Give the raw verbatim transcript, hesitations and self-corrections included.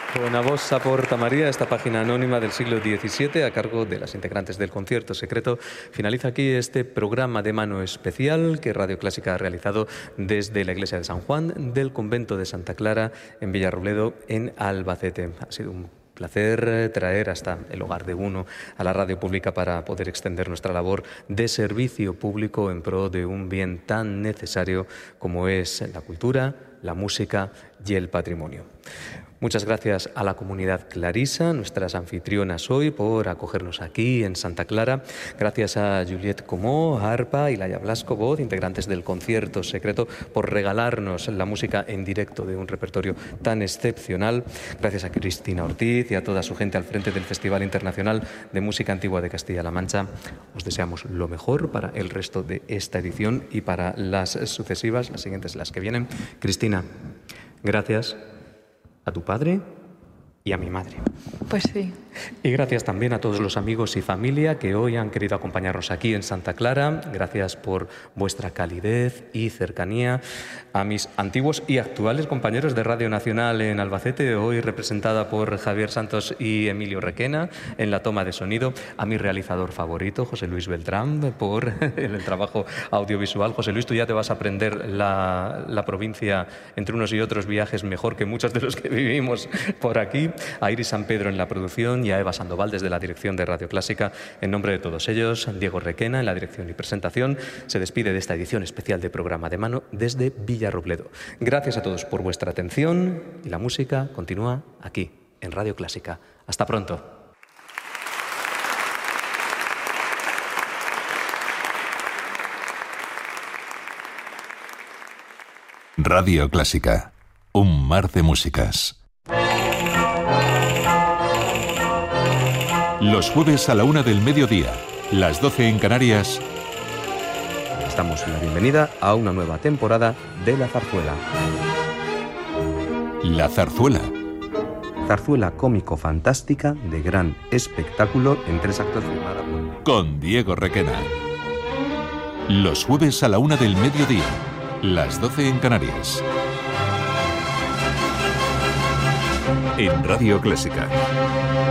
Con a vos aporta María, esta página anónima del siglo diecisiete a cargo de las integrantes del Concierto Secreto. Finaliza aquí este programa de mano especial que Radio Clásica ha realizado desde la iglesia de San Juan del convento de Santa Clara en Villarrobledo, en Albacete. Ha sido un placer traer hasta el hogar de uno a la radio pública para poder extender nuestra labor de servicio público en pro de un bien tan necesario como es la cultura, la música y el patrimonio. Muchas gracias a la comunidad clarisa, nuestras anfitrionas hoy, por acogernos aquí en Santa Clara. Gracias a Juliette Comó, arpa, y Laia Blasco, voz, integrantes del Concierto Secreto, por regalarnos la música en directo de un repertorio tan excepcional. Gracias a Cristina Ortiz y a toda su gente al frente del Festival Internacional de Música Antigua de Castilla-La Mancha. Os deseamos lo mejor para el resto de esta edición y para las sucesivas, las siguientes, las que vienen. Cristina, gracias a tu padre y a mi madre. Pues sí. Y gracias también a todos los amigos y familia que hoy han querido acompañarnos aquí en Santa Clara. Gracias por vuestra calidez y cercanía. A mis antiguos y actuales compañeros de Radio Nacional en Albacete, hoy representada por Javier Santos y Emilio Requena en la toma de sonido. A mi realizador favorito, José Luis Beltrán, por el trabajo audiovisual. José Luis, tú ya te vas a aprender la, la provincia entre unos y otros viajes mejor que muchos de los que vivimos por aquí. A Iris San Pedro en la producción y a Eva Sandoval desde la dirección de Radio Clásica. En nombre de todos ellos, Diego Requena en la dirección y presentación, se despide de esta edición especial de Programa de Mano desde Villarrobledo. Gracias a todos por vuestra atención y la música continúa aquí en Radio Clásica. Hasta pronto. Radio Clásica, un mar de músicas. Los jueves a la una del mediodía, las doce en Canarias. Damos la bienvenida a una nueva temporada de La Zarzuela. La Zarzuela. Zarzuela cómico-fantástica de gran espectáculo en tres actos filmada por... Con Diego Requena. Los jueves a la una del mediodía, las doce en Canarias. En Radio Clásica.